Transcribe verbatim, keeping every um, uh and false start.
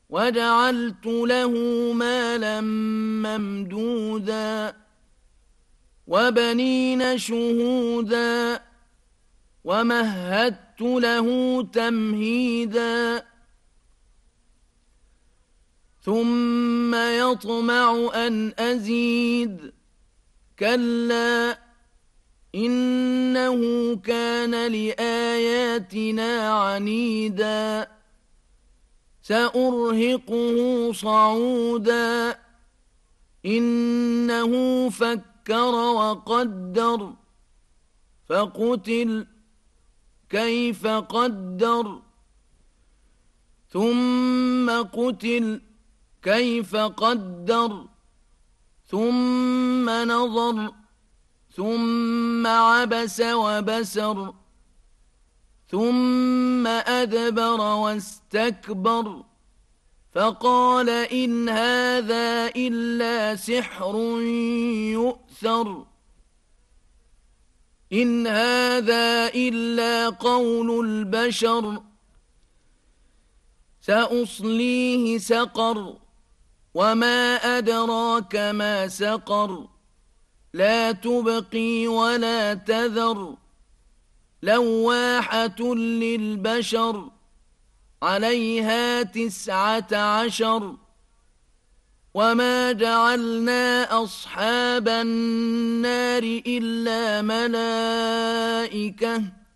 وجعلت له مالا ممدودا وبنين شهودا ومهدت له تمهيدا ثم يطمع أن أزيد كلا إنه كان لآياتنا عنيدا سأرهقه صعودا إنه فكر وقدر فقتل كيف قدر ثم قتل كيف قدر ثم نظر ثم عبس وبسر ثم أدبر واستكبر فقال إن هذا إلا سحر يؤثر إن هذا إلا قول البشر سأصليه سقر وما أدراك ما سقر لا تبقي ولا تذر لواحة للبشر عليها تسعة عشر وما جعلنا أصحاب النار إلا ملائكة